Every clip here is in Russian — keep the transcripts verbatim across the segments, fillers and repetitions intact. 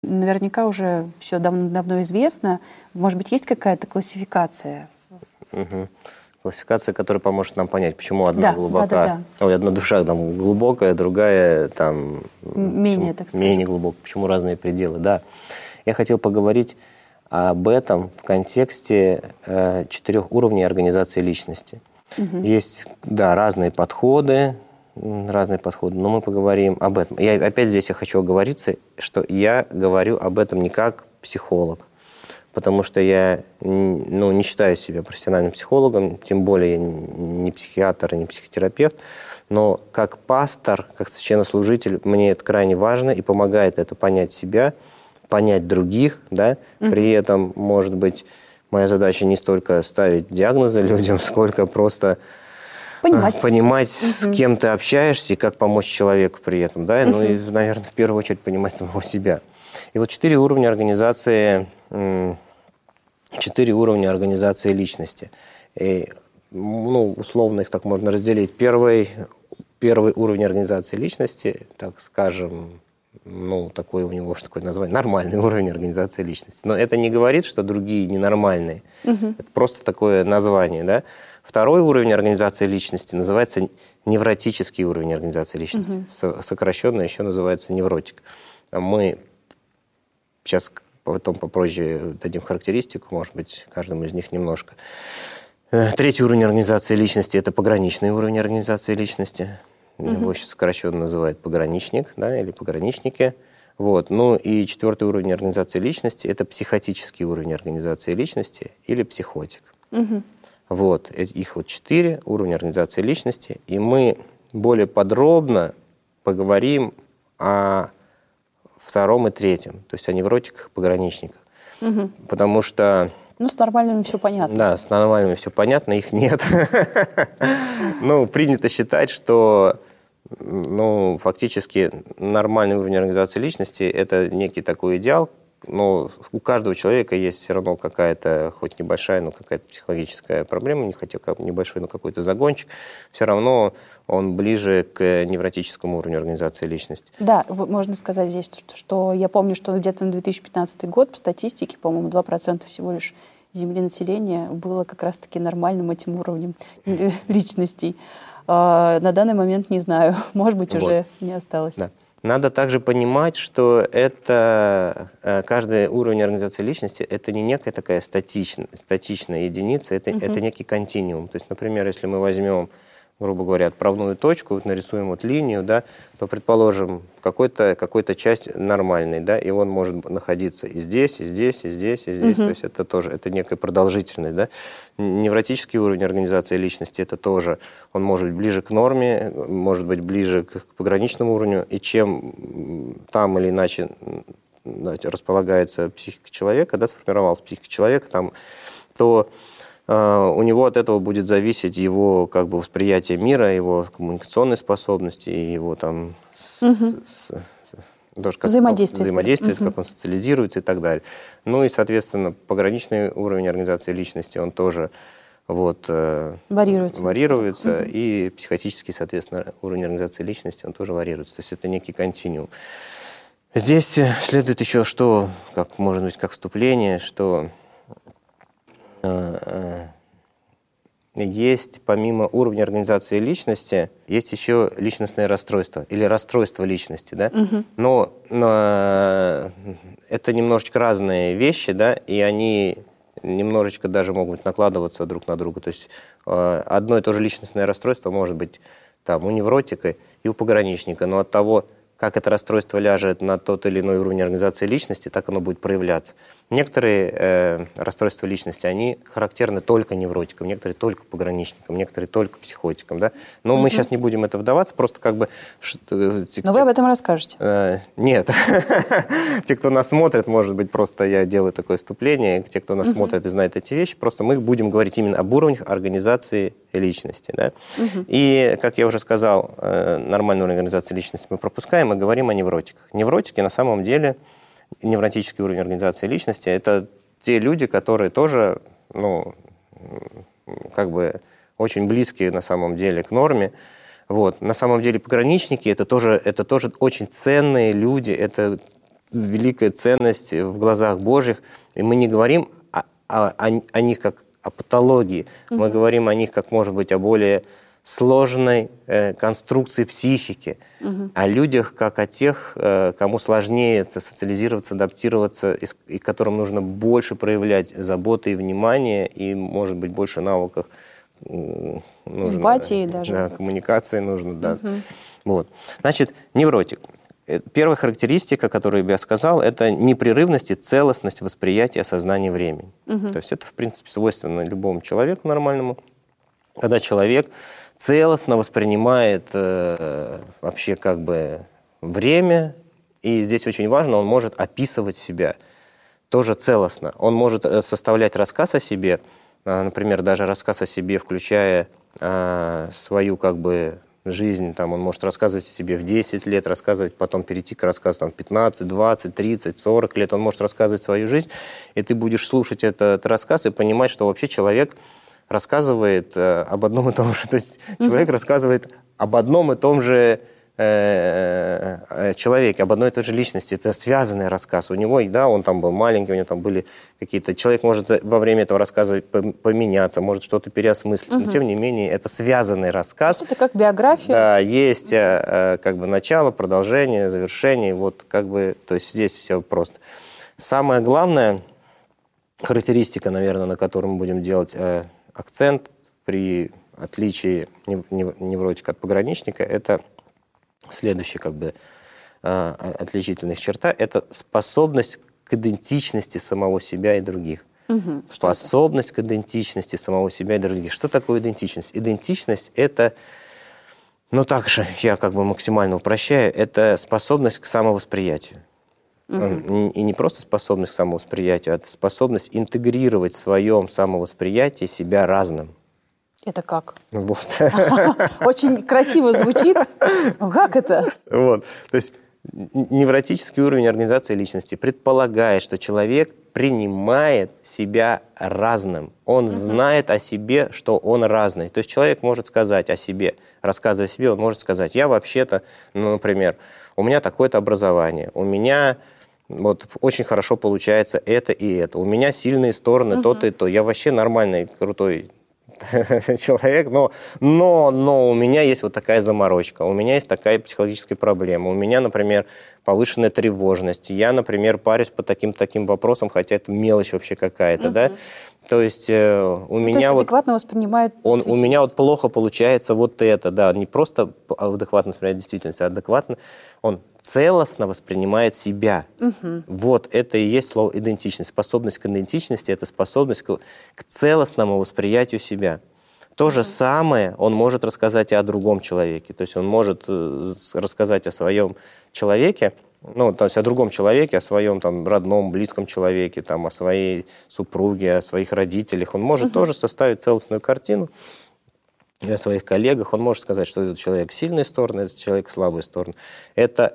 Наверняка уже все давно, давно известно. Может быть, есть какая-то классификация? Угу. Классификация, которая поможет нам понять, почему одна Да, глубока, да, да, да. Ой, одна душа там глубокая, другая там менее, почему, так сказать. менее глубокая, почему разные пределы. Да. Я хотел поговорить об этом в контексте э, четырех уровней организации личности. Угу. Есть, да, разные подходы, разные подходы, но мы поговорим об этом. Я опять здесь я хочу оговориться, что я говорю об этом не как психолог, потому что я ну, не считаю себя профессиональным психологом, тем более я не психиатр, не психотерапевт, но как пастор, как священнослужитель, мне это крайне важно и помогает это понять себя, понять других, да, mm-hmm. При этом, может быть, моя задача не столько ставить диагнозы людям, сколько просто понимать, понимать mm-hmm. с кем ты общаешься и как помочь человеку при этом, да, mm-hmm. ну и, наверное, в первую очередь понимать самого себя. И вот четыре уровня организации, четыре уровня организации личности. И, ну, условно их так можно разделить. Первый, первый уровень организации личности, так скажем, ну, такое у него, что такое название, нормальный уровень организации личности. Но это не говорит, что другие ненормальные. Угу. Это просто такое название, да. Второй уровень организации личности называется невротический уровень организации личности. Угу. Сокращенно еще называется невротик. Мы сейчас потом попозже дадим характеристику, может быть, каждому из них немножко. Третий уровень организации личности – это пограничный уровень организации личности. Его угу. сейчас сокращенно называют пограничник, да, или пограничники. Вот. Ну и четвертый уровень организации личности – это психотический уровень организации личности или психотик. Угу. Вот. Их вот четыре уровня организации личности. И мы более подробно поговорим о втором и третьем, то есть о невротиках и пограничниках. Угу. Потому что... Ну, с нормальными все понятно. Да, с нормальными все понятно, их нет. Ну, принято считать, что ну, фактически нормальный уровень организации личности – это некий такой идеал, но у каждого человека есть все равно какая-то, хоть небольшая, но какая-то психологическая проблема, не хотя бы небольшой, но какой-то загончик, все равно он ближе к невротическому уровню организации личности. Да, можно сказать здесь, что я помню, что где-то на две тысячи пятнадцатый год по статистике, по-моему, два процента всего лишь земли населения было как раз-таки нормальным этим уровнем личностей. А на данный момент не знаю, может быть, вот. Уже не осталось. Да. Надо также понимать, что это каждый уровень организации личности – это не некая такая статичная, статичная единица, это, uh-huh. это некий континуум. То есть, например, если мы возьмем, грубо говоря, отправную точку, вот нарисуем вот линию, да, то, предположим, какой-то, какой-то часть нормальной, да, и он может находиться и здесь, и здесь, и здесь, и здесь. Uh-huh. То есть это тоже это некая продолжительность. Да. Невротический уровень организации личности – это тоже, он может быть ближе к норме, может быть ближе к пограничному уровню, и чем там или иначе располагается психика человека, да, сформировалась психика человека, там, то у него от этого будет зависеть его как бы восприятие мира, его коммуникационные способности, его там угу. с, с, тоже как, взаимодействие, взаимодействие угу. как он социализируется и так далее. Ну и, соответственно, пограничный уровень организации личности, он тоже вот, варьируется. варьируется угу. И психотический, соответственно, уровень организации личности, он тоже варьируется. То есть это некий континуум. Здесь следует еще что, как, может быть, как вступление, что есть, помимо уровня организации личности, есть еще личностное расстройство или расстройство личности, да? Угу. Но, но это немножечко разные вещи, да, и они немножечко даже могут накладываться друг на друга. То есть одно и то же личностное расстройство может быть там у невротика и у пограничника, но от того, как это расстройство ляжет на тот или иной уровень организации личности, так оно будет проявляться. Некоторые э, расстройства личности, они характерны только невротикам, некоторые только пограничникам, некоторые только психотикам. Да? Но угу. мы сейчас не будем это вдаваться, просто как бы... Но те, вы об этом расскажете. Э, нет. Те, кто нас смотрит, может быть, просто я делаю такое вступление, те, кто нас угу. смотрит и знает эти вещи, просто мы будем говорить именно об уровнях организации личности. Да? Угу. И, как я уже сказал, э, нормальную организацию личности мы пропускаем, мы говорим о невротиках. Невротики на самом деле... Невротический уровень организации личности – это те люди, которые тоже, ну, как бы очень близкие на самом деле к норме. Вот. На самом деле пограничники – это тоже, это тоже очень ценные люди, это великая ценность в глазах Божьих. И мы не говорим о, о, о, о них как о патологии, угу. мы говорим о них как, может быть, о более сложной э, конструкции психики, угу. о людях как о тех, э, кому сложнее социализироваться, адаптироваться, и, и которым нужно больше проявлять заботы и внимание, и, может быть, больше навыков. Э, нужно, эмпатии даже. Да, коммуникации нужно, да. Угу. Вот. Значит, невротик. Первая характеристика, которую я сказал, это непрерывность и целостность восприятия сознания времени. Угу. То есть это, в принципе, свойственно любому человеку нормальному, когда человек целостно воспринимает э, вообще как бы время, и здесь очень важно, он может описывать себя тоже целостно. Он может составлять рассказ о себе, э, например, даже рассказ о себе, включая э, свою как бы жизнь, там, он может рассказывать о себе в десять лет, рассказывать, потом перейти к рассказу там, в пятнадцать, двадцать, тридцать, сорок лет, он может рассказывать свою жизнь, и ты будешь слушать этот рассказ и понимать, что вообще человек рассказывает э, об одном и том же, то есть mm-hmm. человек рассказывает об одном и том же э, э, человеке, об одной и той же личности. Это связанный рассказ. У него, да, он там был маленький, у него там были какие-то... Человек может во время этого рассказа поменяться, может что-то переосмыслить, mm-hmm. но тем не менее это связанный рассказ. Это как биография. Да, есть э, как бы начало, продолжение, завершение, вот как бы, то есть здесь все просто. Самое главное, характеристика, наверное, на которую мы будем делать э, акцент при отличии невротика от пограничника, это следующая как бы отличительная черта, это способность к идентичности самого себя и других. Угу, способность к идентичности самого себя и других. Что такое идентичность? Идентичность – это, ну так же, я как бы максимально упрощаю, это способность к самовосприятию. Угу. И не просто способность к самовосприятию, а способность интегрировать в своем самовосприятии себя разным. Это как? Вот. Очень красиво звучит. Как это? Вот. То есть невротический уровень организации личности предполагает, что человек принимает себя разным. Он угу. знает о себе, что он разный. То есть человек может сказать о себе, рассказывая о себе, он может сказать, я вообще-то, ну, например, у меня такое-то образование, у меня... Вот очень хорошо получается это и это. У меня сильные стороны, угу. то-то и то. Я вообще нормальный, крутой человек, но, но, но у меня есть вот такая заморочка, у меня есть такая психологическая проблема. У меня, например, повышенная тревожность. Я, например, парюсь по таким-таким вопросам, хотя это мелочь вообще какая-то, угу. да? То есть э, у ну, меня то есть вот... адекватно воспринимает он, у меня вот плохо получается вот это, да, не просто адекватно воспринимает действительность, а адекватно он целостно воспринимает себя. Угу. Вот это и есть слово идентичность. Способность к идентичности – это способность к, к целостному восприятию себя. То угу. же самое он может рассказать и о другом человеке. То есть он может рассказать о своем человеке, ну, то есть о другом человеке, о своем там, родном, близком человеке, там, о своей супруге, о своих родителях. Он может угу. тоже составить целостную картину. О своих коллегах. Он может сказать, что этот человек сильные стороны, этот человек слабые стороны. Это,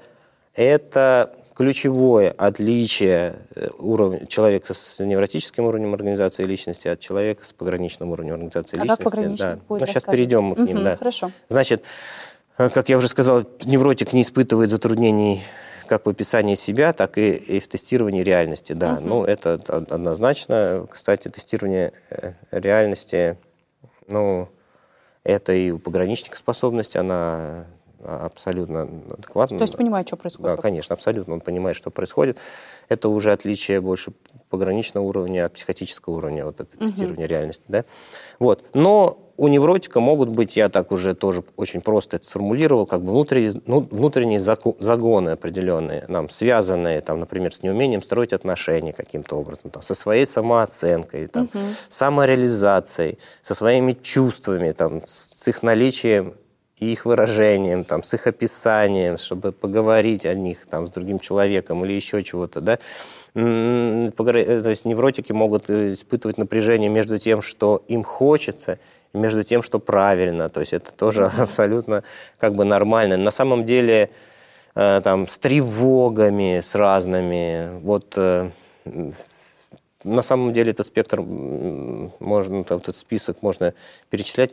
это ключевое отличие уровня, человека с невротическим уровнем организации личности от человека с пограничным уровнем организации а личности. Как пограничник да. будет ну, сейчас перейдем мы к ним. Угу, да. Хорошо. Значит, как я уже сказал, невротик не испытывает затруднений как в описании себя, так и, и в тестировании реальности. Да, угу. ну, это однозначно. Кстати, тестирование реальности, ну, это и у пограничника способность, она абсолютно адекватна. То есть понимает, что происходит? Да, конечно, абсолютно. Он понимает, что происходит. Это уже отличие больше пограничного уровня от психотического уровня, вот это угу. тестирование реальности. Да? Вот. Но у невротика могут быть, я так уже тоже очень просто это сформулировал, как бы внутренние, ну, внутренние загоны определенные, нам, связанные, там, например, с неумением строить отношения каким-то образом, там, со своей самооценкой, там, угу. самореализацией, со своими чувствами, там, с их наличием и их выражением, там, с их описанием, чтобы поговорить о них там, с другим человеком или еще чего-то. Да? То есть невротики могут испытывать напряжение между тем, что им хочется, и между тем, что правильно. То есть это тоже mm-hmm. абсолютно как бы нормально. На самом деле там, с тревогами, с разными. Вот, на самом деле этот спектр, можно, этот список можно перечислять.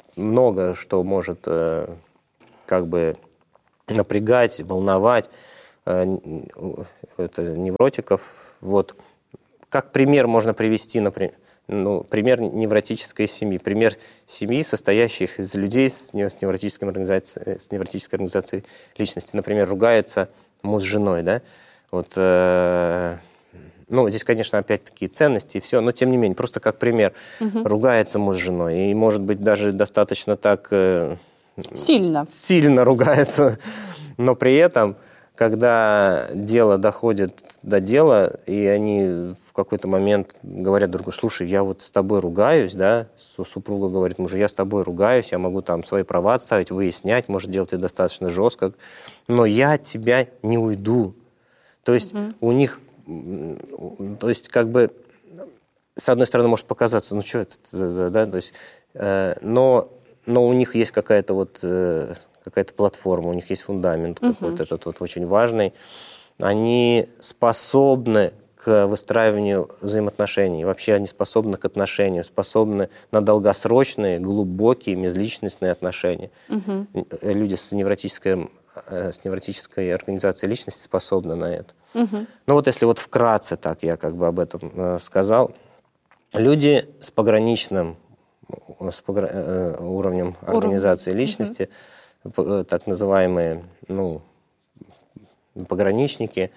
Много что может как бы напрягать, волновать. э, это, невротиков. Вот. Как пример можно привести, например, ну, пример невротической семьи. Пример семьи, состоящих из людей с невротической организацией, с невротической организацией личности. Например, ругается муж с женой, да? Вот, э, ну, здесь, конечно, опять-таки ценности и все, но тем не менее, просто как пример. Угу. Ругается муж с женой, и, может быть, даже достаточно так... Э, сильно. Сильно ругается, но при этом, когда дело доходит до дела, и они в какой-то момент говорят друг другу: слушай, я вот с тобой ругаюсь, да, супруга говорит мужу: я с тобой ругаюсь, я могу там свои права отставить, выяснять, может, делать это достаточно жестко, но я от тебя не уйду. То есть угу. у них, то есть как бы, с одной стороны, может показаться, ну что это, да, то есть, э, но, но у них есть какая-то вот... Э, какая-то платформа, у них есть фундамент uh-huh. какой-то этот вот очень важный. Они способны к выстраиванию взаимоотношений, вообще они способны к отношениям, способны на долгосрочные, глубокие межличностные отношения. Uh-huh. Люди с невротической, с невротической организацией личности способны на это. Uh-huh. Ну вот если вот вкратце так я как бы об этом сказал. Люди с пограничным с погра... уровнем организации Уровень. личности, uh-huh. так называемые, ну, пограничники,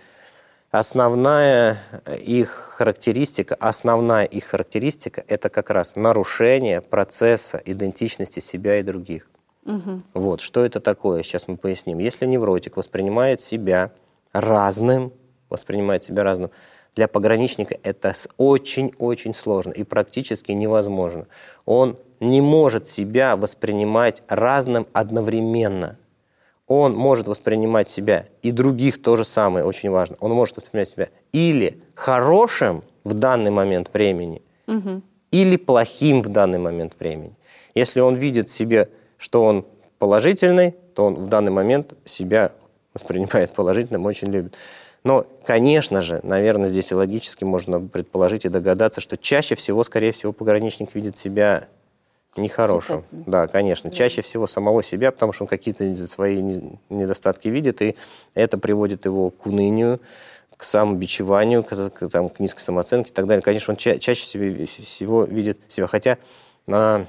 основная их характеристика, основная их характеристика – это как раз нарушение процесса идентичности себя и других. Угу. Вот, что это такое, сейчас мы поясним. Если невротик воспринимает себя разным, воспринимает себя разным, для пограничника это очень-очень сложно и практически невозможно. Он не может себя воспринимать разным одновременно. Он может воспринимать себя, и других то же самое, очень важно. Он может воспринимать себя или хорошим в данный момент времени, угу. или плохим в данный момент времени. Если он видит в себе, что он положительный, то он в данный момент себя воспринимает положительным, очень любит. Но, конечно же, наверное, здесь и логически можно предположить и догадаться, что чаще всего, скорее всего, пограничник видит себя нехорошим. Да, конечно. Да. Чаще всего самого себя, потому что он какие-то свои недостатки видит, и это приводит его к унынию, к самобичеванию, к, к, там, к низкой самооценке и так далее. Конечно, он ча- чаще себе, всего видит себя. Хотя а,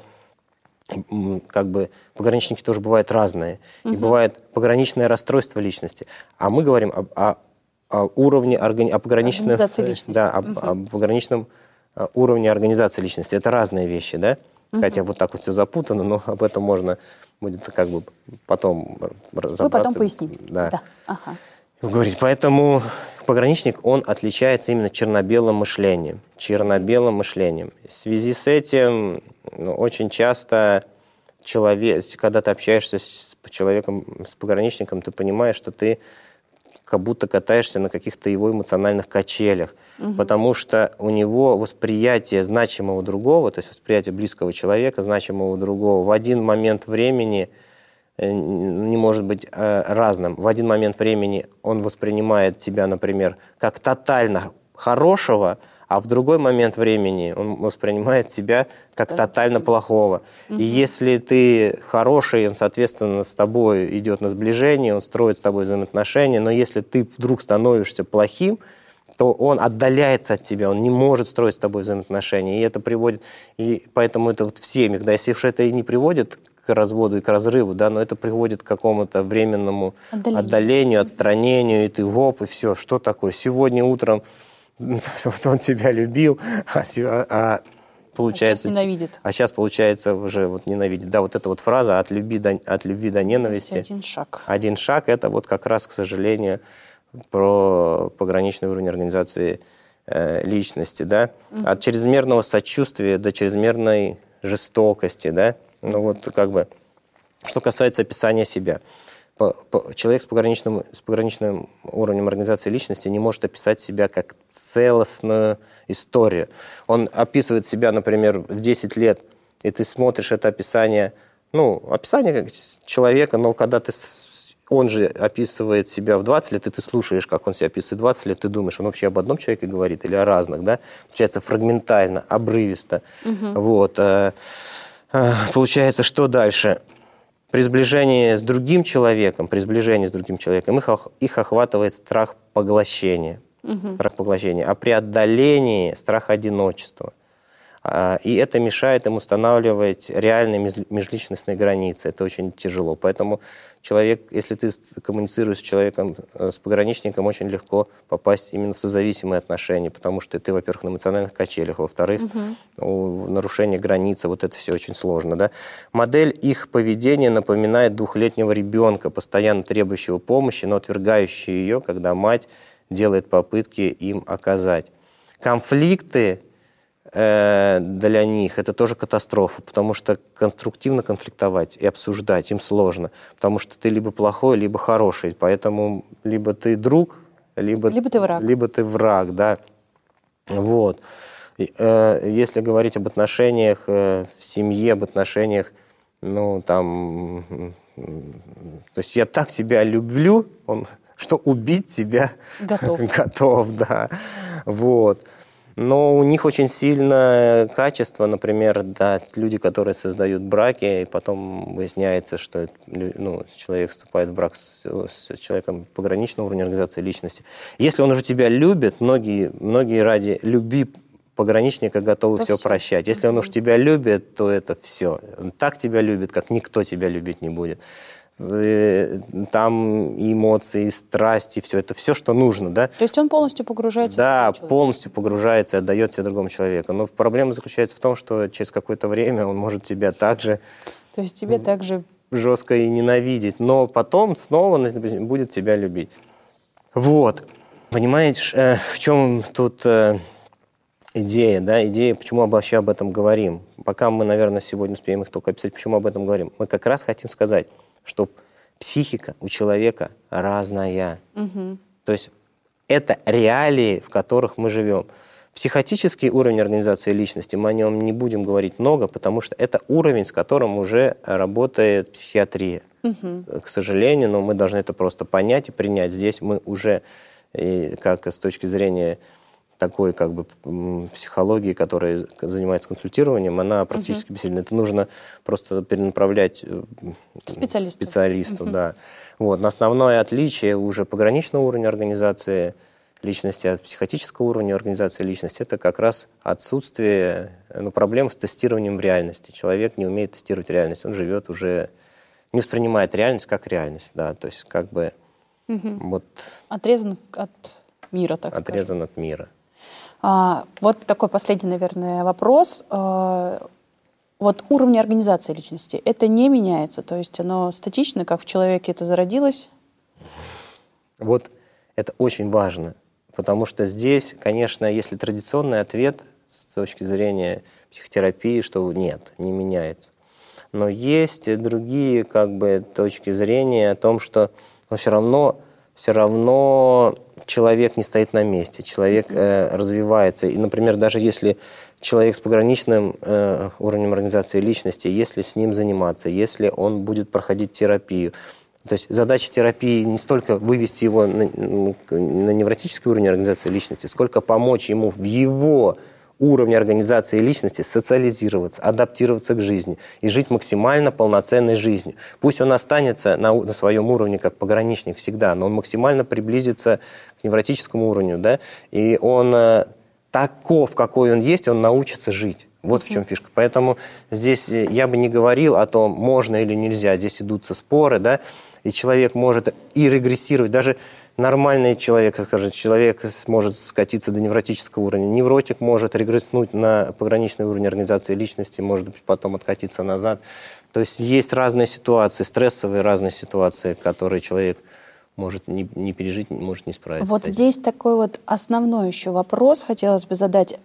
как бы пограничники тоже бывают разные. Угу. И бывает пограничное расстройство личности. А мы говорим об, о, о уровне органи- о пограничном, организации личности. Да, об, угу. об пограничном уровне организации личности. Это разные вещи, да? Хотя угу. вот так вот все запутано, но об этом можно будет как бы потом разобраться. Мы потом поясним. Да. Да. Ага. Говорить. Поэтому пограничник, он отличается именно черно-белым мышлением. Черно-белым мышлением. В связи с этим ну, очень часто человек, когда ты общаешься с человеком, с пограничником, ты понимаешь, что ты как будто катаешься на каких-то его эмоциональных качелях, угу. потому что у него восприятие значимого другого, то есть восприятие близкого человека, значимого другого, в один момент времени не может быть разным. В один момент времени он воспринимает тебя, например, как тотально хорошего, а в другой момент времени он воспринимает тебя как да. тотально плохого. Угу. И если ты хороший, он, соответственно, с тобой идет на сближение, он строит с тобой взаимоотношения, но если ты вдруг становишься плохим, то он отдаляется от тебя, он не может строить с тобой взаимоотношения. И это приводит, и поэтому это вот в семьях, да, если уж это и не приводит к разводу и к разрыву, да, но это приводит к какому-то временному отдалению, отдалению отстранению, и ты гоп, и все, что такое? Сегодня утром вот он тебя любил, а, а получается... А сейчас ненавидит. А сейчас, получается, уже вот ненавидит. Да, вот эта вот фраза «от любви до, от любви до ненависти». Один шаг. Один шаг – это вот как раз, к сожалению, про пограничный уровень организации э, личности, да. Угу. От чрезмерного сочувствия до чрезмерной жестокости, да. Ну вот как бы, что касается описания себя. Человек с пограничным, с пограничным уровнем организации личности не может описать себя как целостную историю. Он описывает себя, например, в десять лет, и ты смотришь это описание, ну, описание человека, но когда ты, он же описывает себя в двадцать лет, и ты слушаешь, как он себя описывает в двадцать лет, ты думаешь, он вообще об одном человеке говорит или о разных, да? Получается фрагментально, обрывисто. Угу. Вот. Получается, что дальше? при сближении с другим человеком, при сближении с другим человеком их, их охватывает страх поглощения, угу. страх поглощения, а при отдалении страх одиночества. И это мешает им устанавливать реальные межличностные границы. Это очень тяжело. Поэтому человек, если ты коммуницируешь с человеком, с пограничником, очень легко попасть именно в созависимые отношения, потому что ты, во-первых, на эмоциональных качелях, во-вторых, угу. нарушение границы, вот это все очень сложно. Да? Модель их поведения напоминает двухлетнего ребенка, постоянно требующего помощи, но отвергающего ее, когда мать делает попытки им оказать. Конфликты для них это тоже катастрофа, потому что конструктивно конфликтовать и обсуждать им сложно, потому что ты либо плохой, либо хороший, поэтому либо ты друг, либо, либо ты враг. Либо ты враг, да. Вот. Если говорить об отношениях в семье, об отношениях, ну, там, то есть я так тебя люблю, он, что убить тебя готов, готов, да, вот. Но у них очень сильное качество, например, да, люди, которые создают браки, и потом выясняется, что ну, человек вступает в брак с, с человеком пограничного уровня организации личности. Если он уже тебя любит, многие, многие ради любви пограничника готовы то все, все прощать. Если он уж тебя любит, то это все. Он так тебя любит, как никто тебя любить не будет. Там и эмоции, и страсти, все это все, что нужно, да. То есть он полностью погружается да, в человека? Да, полностью погружается и отдает себя другому человеку. Но проблема заключается в том, что через какое-то время он может тебя также... То есть тебе также... жестко и ненавидеть, но потом снова будет тебя любить. Вот. Понимаете, в чем тут идея, да, идея, почему вообще об этом говорим? Пока мы, наверное, сегодня успеем их только описать, почему об этом говорим. Мы как раз хотим сказать, что психика у человека разная. Угу. То есть это реалии, в которых мы живем. Психотический уровень организации личности, мы о нем не будем говорить много, потому что это уровень, с которым уже работает психиатрия. Угу. К сожалению, но мы должны это просто понять и принять. Здесь мы уже, и как с точки зрения такой как бы психологии, которая занимается консультированием, она практически угу. бессильна. Это нужно просто перенаправлять специалисту. специалисту угу. да. Вот. Но основное отличие уже пограничного уровня организации личности от психотического уровня организации личности — это как раз отсутствие ну, проблем с тестированием в реальности. Человек не умеет тестировать реальность, он живет уже, не воспринимает реальность как реальность. Да. То есть как бы угу. вот... Отрезан от мира, так сказать. Отрезан от мира. А, вот такой последний, наверное, вопрос. А, вот уровень организации личности, это не меняется? То есть оно статично, как в человеке это зародилось? Вот это очень важно, потому что здесь, конечно, если традиционный ответ с точки зрения психотерапии, что нет, не меняется. Но есть другие как бы точки зрения о том, что но все равно, все равно человек не стоит на месте, человек э, развивается. И, например, даже если человек с пограничным э, уровнем организации личности, если с ним заниматься, если он будет проходить терапию, то есть задача терапии не столько вывести его на, на невротический уровень организации личности, сколько помочь ему в его уровне организации личности социализироваться, адаптироваться к жизни и жить максимально полноценной жизнью. Пусть он останется на, на своем уровне как пограничник всегда, но он максимально приблизится к невротическому уровню, да, и он э, таков, какой он есть, он научится жить. Вот mm-hmm. в чем фишка. Поэтому здесь я бы не говорил о том, можно или нельзя. Здесь идутся споры, да, и человек может и регрессировать. Даже нормальный человек, скажем, человек может скатиться до невротического уровня. Невротик может регресснуть на пограничный уровень организации личности, может быть, потом откатиться назад. То есть есть разные ситуации, стрессовые разные ситуации, которые человек может не, не пережить, может не справиться. Вот здесь такой вот основной еще вопрос хотелось бы задать.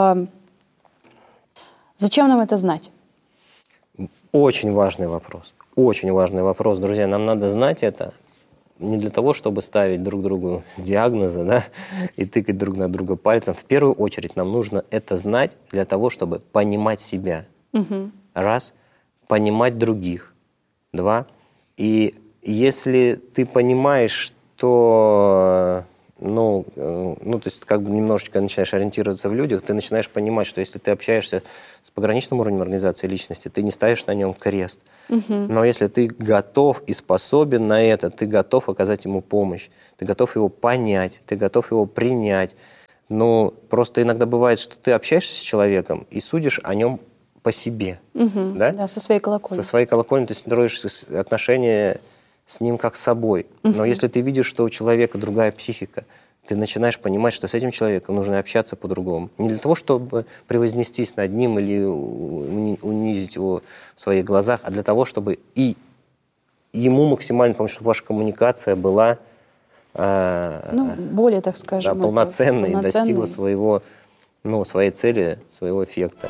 Зачем нам это знать? Очень важный вопрос. Очень важный вопрос, друзья. Нам надо знать это не для того, чтобы ставить друг другу диагнозы, да, и тыкать друг на друга пальцем. В первую очередь нам нужно это знать для того, чтобы понимать себя. Угу. Раз. Понимать других. Два. И если ты понимаешь, что ну, э, ну, то есть как бы немножечко начинаешь ориентироваться в людях, ты начинаешь понимать, что если ты общаешься с пограничным уровнем организации личности, ты не ставишь на нем крест. Угу. Но если ты готов и способен на это, ты готов оказать ему помощь, ты готов его понять, ты готов его принять. Но просто иногда бывает, что ты общаешься с человеком и судишь о нем по себе. Угу, да? Да, со своей колокольни. Со своей колокольни ты строишь отношения с ним как с собой. Угу. Но если ты видишь, что у человека другая психика, ты начинаешь понимать, что с этим человеком нужно общаться по-другому. Не для того, чтобы превознестись над ним или унизить его в своих глазах, а для того, чтобы и ему максимально помочь, чтобы ваша коммуникация была э, ну, более, так скажем, да, полноценной, полноценной и достигла своего, ну, своей цели, своего эффекта.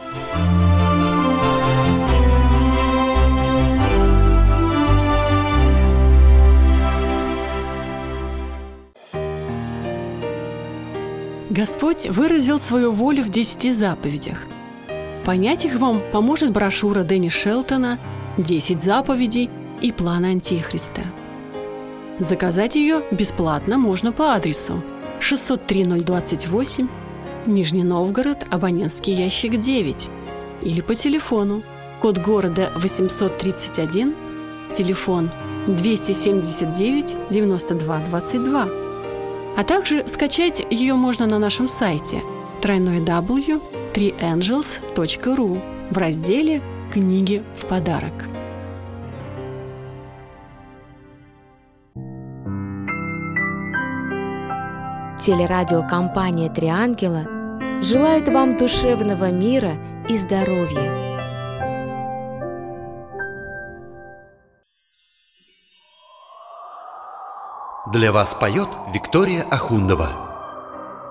Господь выразил свою волю в десяти заповедях. Понять их вам поможет брошюра Дэнни Шелтона «Десять заповедей и план Антихриста». Заказать ее бесплатно можно по адресу шестьсот три ноль двадцать восемь, Нижний Новгород, абонентский ящик девять, или по телефону, код города восемьсот тридцать один, телефон двести семьдесят девять девяносто два двадцать два. А также скачать ее можно на нашем сайте дабл ю дабл ю дабл ю точка три энджелс точка ру в разделе «Книги в подарок». Телерадиокомпания «Три ангела» желает вам душевного мира и здоровья. Для вас поет Виктория Ахундова.